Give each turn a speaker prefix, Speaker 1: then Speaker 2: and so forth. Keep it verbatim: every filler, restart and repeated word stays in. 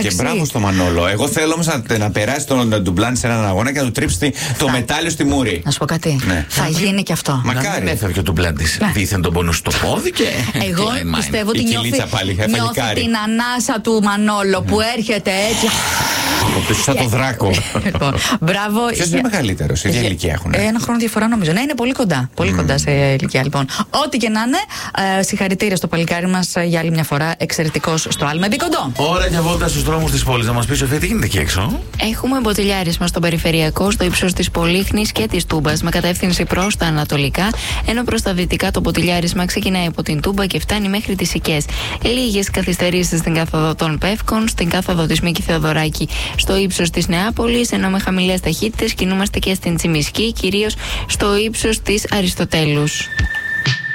Speaker 1: Και μπράβο στο Μανόλο. Εγώ θέλω όμως να, να περάσει τον ντουμπλάν σε έναν αγώνα και να του τρίψει το μετάλλιο στη μούρη.
Speaker 2: Να σου πω κάτι. Ναι. Θα γίνει και αυτό.
Speaker 3: Μακάρι. Δεν έφερε και ο ντουμπλάν της δίθεν τον πόνο στο πόδι και.
Speaker 2: Εγώ πιστεύω ότι νιώθει, νιώθει την ανάσα του Μανόλο που έρχεται έτσι.
Speaker 1: Από σαν το δράκο.
Speaker 2: Μπράβο.
Speaker 1: Ποιος είναι μεγαλύτερος, η ίδια ηλικία έχουν.
Speaker 2: Ένα χρόνο διαφορά νομίζω. Ναι, είναι πολύ κοντά. Πολύ κοντά σε ηλικία λοιπόν. Ό,τι και να είναι, συγχαρητήρια στο παλικάρι μας για άλλη μια φορά. Εξαιρετικός στο άλμα επί κοντό.
Speaker 3: Ώρα για βόλτα στους δρόμους της πόλης. Να μας πει, Σοφία, τι γίνεται εκεί έξω.
Speaker 4: Έχουμε μποτιλιάρισμα στο περιφερειακό, στο ύψος της Πολύχνης και της Τούμπας, με κατεύθυνση προς τα ανατολικά, ενώ προς τα δυτικά το μποτιλιάρισμα ξεκινάει από την Τούμπα και φτάνει μέχρι τις Σικές. Λίγες καθυστερήσεις στην κάθοδο των Πεύκων, στην κάθοδο της Μίκη Θεοδωράκη στο ύψος της Νεάπολης, ενώ με χαμηλές ταχύτητες κινούμαστε και στην Τσιμισκή, κυρίως στο ύψος της Αριστοτέλους.